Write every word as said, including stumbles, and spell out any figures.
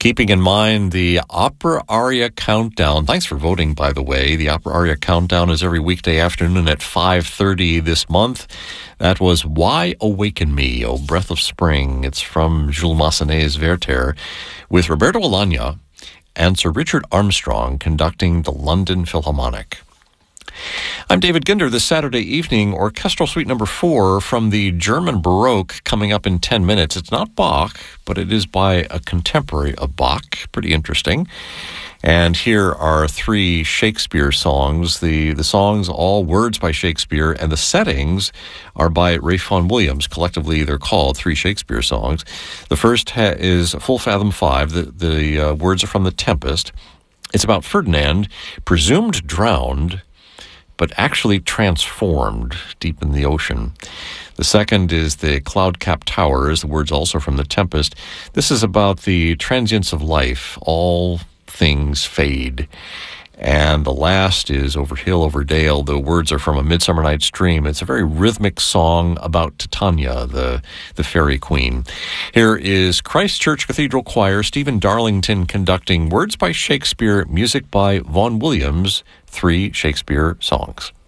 Keeping in mind the Opera Aria Countdown. Thanks for voting, by the way. The Opera Aria Countdown is every weekday afternoon at five thirty this month. That was Why Awaken Me, O Breath of Spring. It's from Jules Massenet's Werther, with Roberto Alagna and Sir Richard Armstrong conducting the London Philharmonic. I'm David Ginder. This Saturday evening, Orchestral Suite number four from the German Baroque coming up in ten minutes. It's not Bach, but it is by a contemporary of Bach. Pretty interesting. And here are three Shakespeare songs. The, the songs, all words by Shakespeare, and the settings are by Ralph Vaughan Williams. Collectively, they're called Three Shakespeare Songs. The first ha- is Full Fathom Five. The, the uh, words are from The Tempest. It's about Ferdinand, presumed drowned, but actually transformed deep in the ocean. The second is the Cloud-Capped Towers, the words also from The Tempest. This is about the transience of life. All things fade. And the last is Over Hill, Over Dale. The words are from A Midsummer Night's Dream. It's a very rhythmic song about Titania, the, the fairy queen. Here is Christ Church Cathedral Choir, Stephen Darlington conducting, words by Shakespeare, music by Vaughan Williams, three Shakespeare songs.